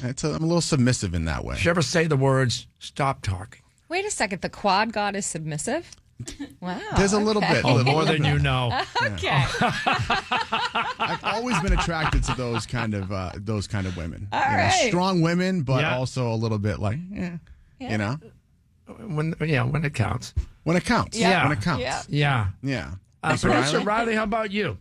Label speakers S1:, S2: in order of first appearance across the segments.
S1: I'm a little submissive in that way.
S2: Did you ever say the words, stop talking?
S3: Wait a second. The quad god is submissive? Wow.
S1: There's a little bit.
S2: Oh, more than you know.
S3: Okay.
S1: I've always been attracted to those kind of women.
S3: All right.
S1: Strong women, but
S2: Yeah.
S1: also a little bit like, you know,
S2: When it counts.
S1: when it counts.
S2: Yeah.
S1: When it counts.
S3: Yeah.
S2: Yeah.
S1: Yeah.
S2: Producer Riley, how about you?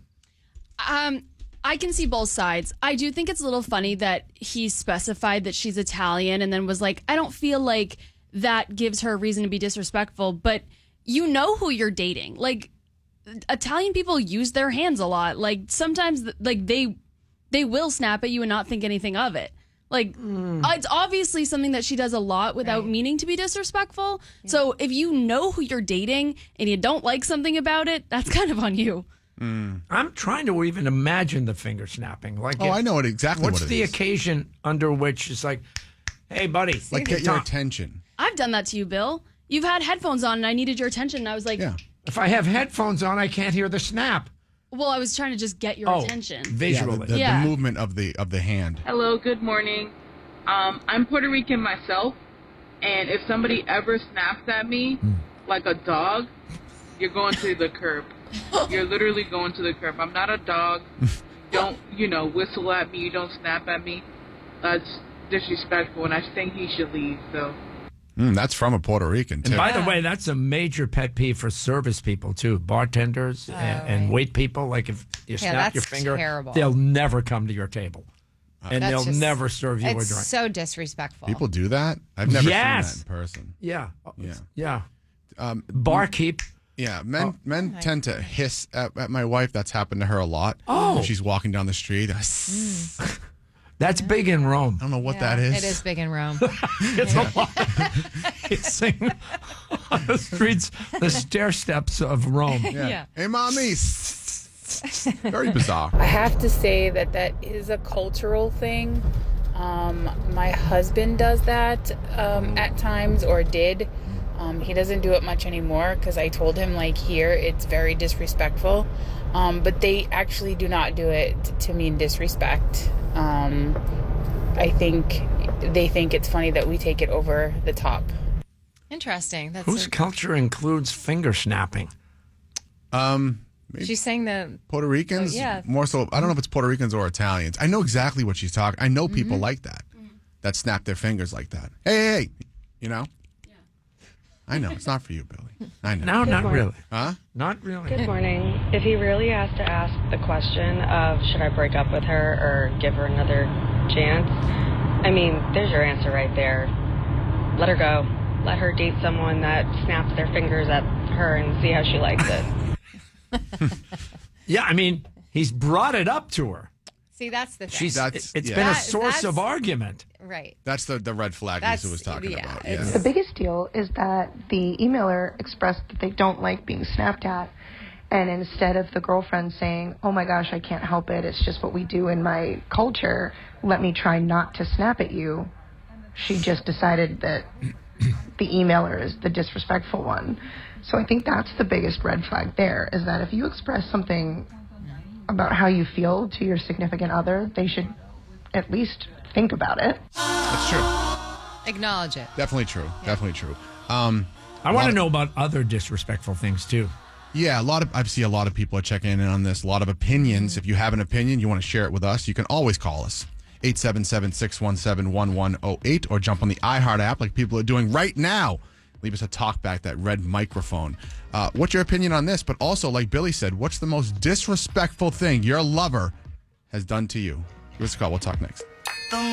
S4: I can see both sides. I do think it's a little funny that he specified that she's Italian and then was like, I don't feel like that gives her a reason to be disrespectful, but you know who you're dating. Like, Italian people use their hands a lot. Like, sometimes like they will snap at you and not think anything of it. Like, it's obviously something that she does a lot without meaning to be disrespectful. Yeah. So if you know who you're dating and you don't like something about it, that's kind of on you.
S2: I'm trying to even imagine the finger snapping. Like,
S1: I know exactly what it is.
S2: What's the occasion under which it's like, hey, buddy.
S1: Like, get your attention.
S4: I've done that to you, Bill. You've had headphones on and I needed your attention. And I was like,
S2: If I have headphones on, I can't hear the snap.
S4: well, I was trying to just get your attention.
S2: Visually.
S1: The movement of the hand.
S5: Hello, good morning. I'm Puerto Rican myself, and if somebody ever snaps at me like a dog, you're going to the curb. You're literally going to the curb. I'm not a dog. Don't, whistle at me. You don't snap at me. That's disrespectful, and I think he should leave, so...
S1: That's from a Puerto Rican, too.
S2: And by the way, that's a major pet peeve for service people, too. Bartenders and wait people. Like, if you snap your finger,
S3: terrible.
S2: they'll never come to your table. And
S3: That's
S2: they'll
S3: just-
S2: never serve you a
S3: It's
S2: drink.
S3: so disrespectful.
S1: People do that? I've never seen that in person.
S2: Yeah.
S1: Yeah.
S2: Barkeep.
S1: Yeah, men tend to hiss at my wife. That's happened to her a lot.
S2: Oh.
S1: If she's walking down the street.
S2: That's big in Rome.
S1: I don't know what that is.
S3: It is big in Rome.
S2: It's a lot hissing on the streets, the stair steps of Rome.
S3: Yeah.
S1: Hey, mommy. Very bizarre.
S6: I have to say that is a cultural thing. My husband does that at times, or did. He doesn't do it much anymore because I told him, like, here it's very disrespectful. But they actually do not do it to mean disrespect. I think they think it's funny that we take it over the top.
S3: Interesting.
S2: Whose culture includes finger snapping?
S3: She's saying that
S1: Puerto Ricans?
S3: yeah.
S1: More so, I don't know if it's Puerto Ricans or Italians. I know exactly what she's talking. I know people like that snap their fingers like that. Hey, you know? Yeah. I know. It's not for you, Billy. I know.
S2: No, not really.
S1: Huh?
S2: Not really.
S7: Good morning. If he really has to ask the question of should I break up with her or give her another chance, I mean, there's your answer right there. Let her go. Let her date someone that snaps their fingers at her and see how she likes it.
S2: Yeah, I mean, he's brought it up to her.
S3: See, that's the thing.
S2: It's been a source of argument.
S3: Right.
S1: That's the red flag Lisa was talking about. Yeah.
S8: The biggest deal is that the emailer expressed that they don't like being snapped at. And instead of the girlfriend saying, oh my gosh, I can't help it, it's just what we do in my culture, let me try not to snap at you, she just decided that the emailer is the disrespectful one. So I think that's the biggest red flag there, is that if you express something about how you feel to your significant other, they should at least think about it.
S1: That's true.
S3: Acknowledge it.
S1: Definitely true. Yeah. Definitely true.
S2: I want to know about other disrespectful things, too.
S1: Yeah, I see a lot of people are checking in on this, a lot of opinions. If you have an opinion, you want to share it with us, you can always call us. 877-617-1108 or jump on the iHeart app like people are doing right now. Leave us a talk back, that red microphone. What's your opinion on this? But also, like Billy said, what's the most disrespectful thing your lover has done to you? Give us a call. We'll talk next.